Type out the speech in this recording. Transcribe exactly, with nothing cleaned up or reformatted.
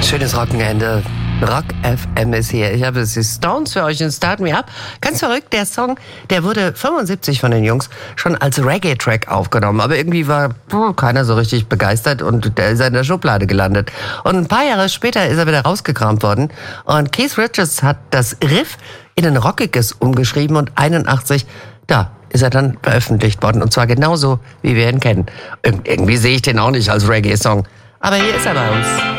Schönes Wochenende. Rock F M ist hier. Ich habe die Stones für euch in Start Me Up. Ganz verrückt, der Song, der wurde fünfundsiebzig von den Jungs schon als Reggae-Track aufgenommen. Aber irgendwie war puh, keiner so richtig begeistert und der ist in der Schublade gelandet. Und ein paar Jahre später ist er wieder rausgekramt worden. Und Keith Richards hat das Riff in ein Rockiges umgeschrieben und einundachtzig, da ist er dann veröffentlicht worden. Und zwar genauso, wie wir ihn kennen. Ir- irgendwie sehe ich den auch nicht als Reggae-Song. Aber hier ist er bei uns.